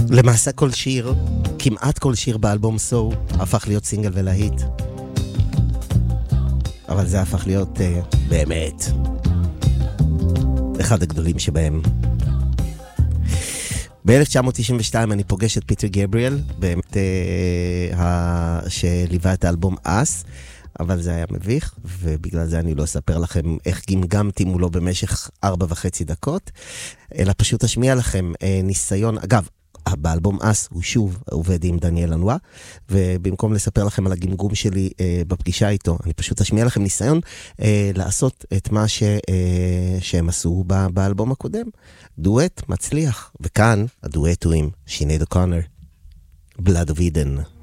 למעשה כל שיר, כמעט כל שיר באלבום סו, הפך להיות סינגל ולהיט. אבל זה הפך להיות באמת אחד הגדולים שבהם. ב-1992 אני פוגש את פיטר גבריאל, באמת שליווה את האלבום אס, אבל זה היה מביך, ובגלל זה אני לא אספר לכם איך גמגמתי מולו במשך 4.5 דקות, אלא פשוט אשמיע לכם ניסיון, אגב, באלבום אס הוא שוב עובד עם דניאל אנואה, ובמקום לספר לכם על הגמגום שלי בפגישה איתו, אני פשוט אשמיע לכם ניסיון לעשות את מה שהם עשו באלבום הקודם. דואט מצליח, וכאן הדואט הוא עם שינייד אוקונר, Blood of Eden.